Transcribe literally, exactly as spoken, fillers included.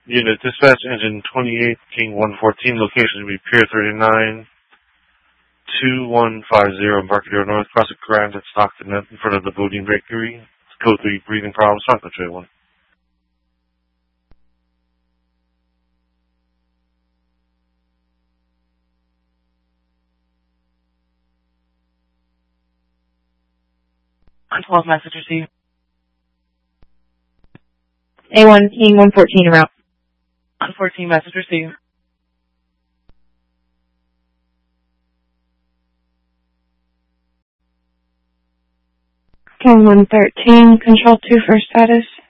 Unit dispatch, engine twenty-eight, King one fourteen, location to be Pier thirty-nine, two one five zero, Embarcadero North, Classic Grand at Stockton, in front of the Bodine Bakery. Code three, breathing problems, Stock Trade one. On twelve message received. A one, King one fourteen, route. On fourteen message received. King one thirteen, control two for status.